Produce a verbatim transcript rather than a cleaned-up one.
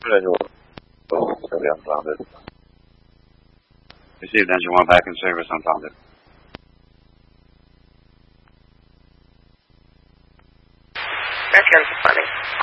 Unfounded. Received engine one back in service, unfounded. That's funny.